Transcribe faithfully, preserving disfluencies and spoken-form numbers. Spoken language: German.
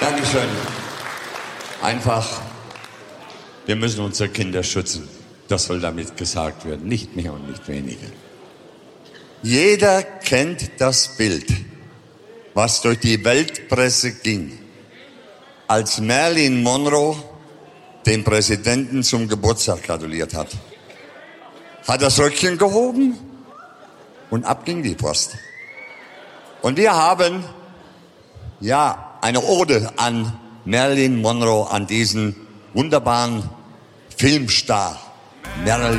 Dankeschön. Einfach, wir müssen unsere Kinder schützen. Das soll damit gesagt werden, nicht mehr und nicht weniger. Jeder kennt das Bild, was durch die Weltpresse ging, als Marilyn Monroe den Präsidenten zum Geburtstag gratuliert hat. Hat das Röckchen gehoben und ab ging die Post. Und wir haben, ja, eine Ode an Marilyn Monroe, an diesen wunderbaren Filmstar Marilyn